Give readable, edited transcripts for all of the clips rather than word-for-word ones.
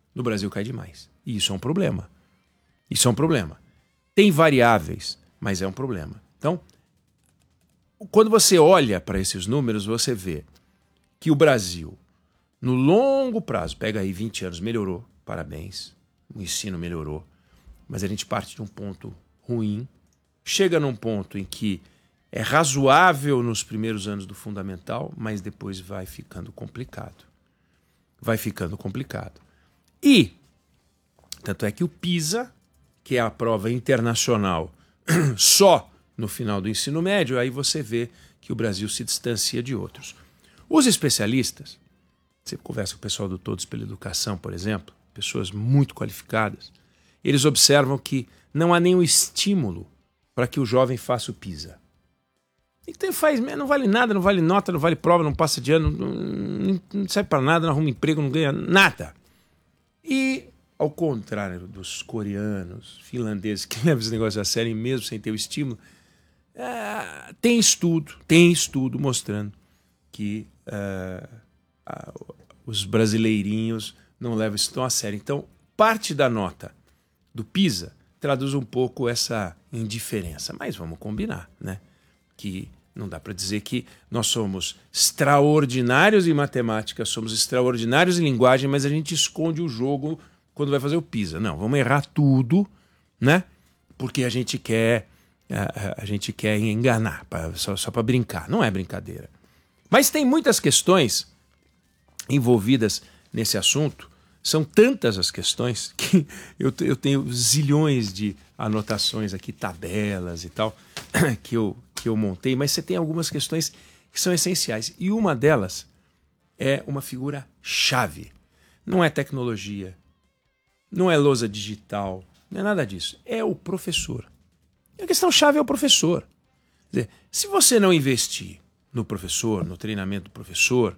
No Brasil cai demais. E isso é um problema. Isso é um problema. Tem variáveis, mas é um problema. Então, quando você olha para esses números, você vê que o Brasil, no longo prazo, pega aí 20 anos, melhorou, parabéns, o ensino melhorou, mas a gente parte de um ponto ruim, chega num ponto em que é razoável nos primeiros anos do fundamental, mas depois vai ficando complicado. Vai ficando complicado. E, tanto é que o PISA, que é a prova internacional só no final do ensino médio, aí você vê que o Brasil se distancia de outros. Os especialistas, você conversa com o pessoal do Todos pela Educação, por exemplo, pessoas muito qualificadas, eles observam que não há nenhum estímulo para que o jovem faça o PISA. Então não vale nada, não vale nota, não vale prova, não passa de ano, não serve para nada, não arruma emprego, não ganha nada. E, ao contrário dos coreanos, finlandeses, que levam esse negócio a sério mesmo sem ter o estímulo, tem estudo mostrando que os brasileirinhos não levam isso tão a sério. Então, parte da nota do PISA traduz um pouco essa indiferença. Mas vamos combinar, né? Que não dá para dizer que nós somos extraordinários em matemática, somos extraordinários em linguagem, mas a gente esconde o jogo quando vai fazer o PISA. Não, vamos errar tudo, né? Porque a gente quer enganar, só para brincar. Não é brincadeira. Mas tem muitas questões envolvidas nesse assunto. São tantas as questões que eu tenho zilhões de anotações aqui, tabelas e tal, que eu montei, mas você tem algumas questões que são essenciais. E uma delas é uma figura-chave. Não é tecnologia, não é lousa digital, não é nada disso. É o professor. A questão-chave é o professor. Quer dizer, se você não investir no professor, no treinamento do professor,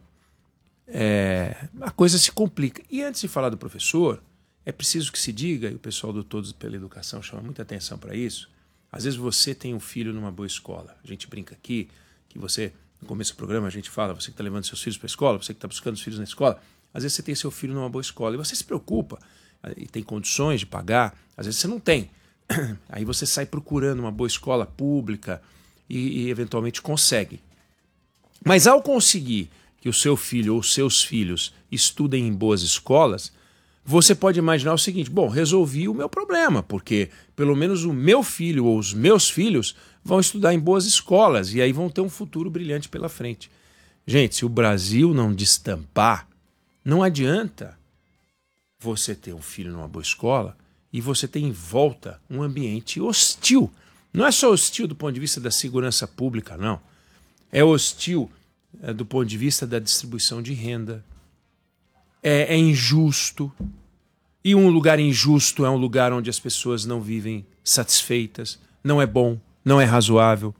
a coisa se complica. E antes de falar do professor, é preciso que se diga, e o pessoal do Todos pela Educação chama muita atenção para isso, às vezes você tem um filho numa boa escola. A gente brinca aqui, que você, no começo do programa, a gente fala, você que está levando seus filhos para a escola, você que está buscando os filhos na escola, às vezes você tem seu filho numa boa escola e você se preocupa e tem condições de pagar, às vezes você não tem. Aí você sai procurando uma boa escola pública e eventualmente consegue. Mas ao conseguir que o seu filho ou os seus filhos estudem em boas escolas, você pode imaginar o seguinte: bom, resolvi o meu problema, porque pelo menos o meu filho ou os meus filhos vão estudar em boas escolas e aí vão ter um futuro brilhante pela frente. Gente, se o Brasil não destampar, não adianta você ter um filho numa boa escola e você ter em volta um ambiente hostil. Não é só hostil do ponto de vista da segurança pública, não. É hostil do ponto de vista da distribuição de renda. É injusto. E um lugar injusto é um lugar onde as pessoas não vivem satisfeitas, não é bom, não é razoável.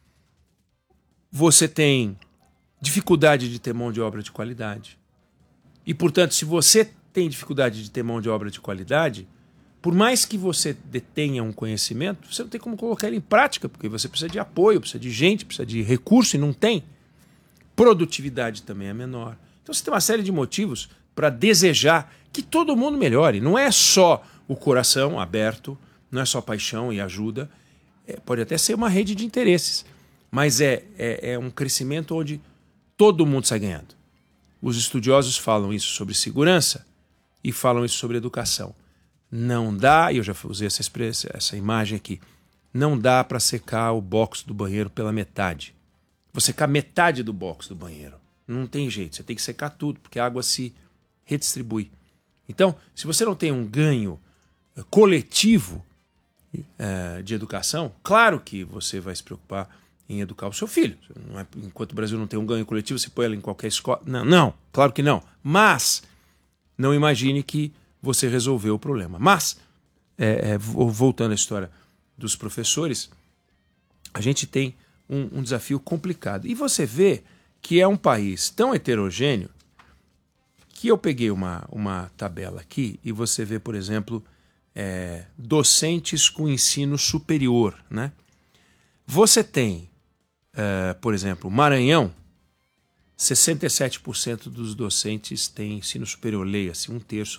Você tem dificuldade de ter mão de obra de qualidade. E, portanto, se você tem dificuldade de ter mão de obra de qualidade, por mais que você detenha um conhecimento, você não tem como colocar ele em prática, porque você precisa de apoio, precisa de gente, precisa de recurso e não tem. Produtividade também é menor. Então você tem uma série de motivos para desejar que todo mundo melhore. Não é só o coração aberto, não é só paixão e ajuda. Pode até ser uma rede de interesses, mas é um crescimento onde todo mundo sai ganhando. Os estudiosos falam isso sobre segurança e falam isso sobre educação. Não dá, e eu já usei essa imagem aqui, não dá para secar o box do banheiro pela metade. Vou secar metade do box do banheiro. Não tem jeito, você tem que secar tudo, porque a água se redistribui. Então, se você não tem um ganho coletivo de educação, claro que você vai se preocupar em educar o seu filho. Enquanto o Brasil não tem um ganho coletivo, você põe ela em qualquer escola. Não, claro que não. Mas não imagine que você resolveu o problema. Mas, voltando à história dos professores, a gente tem um desafio complicado. E você vê que é um país tão heterogêneo que eu peguei uma tabela aqui e você vê, por exemplo, docentes com ensino superior, né? Você tem, por exemplo, Maranhão, 67% dos docentes têm ensino superior, leia-se, 1/3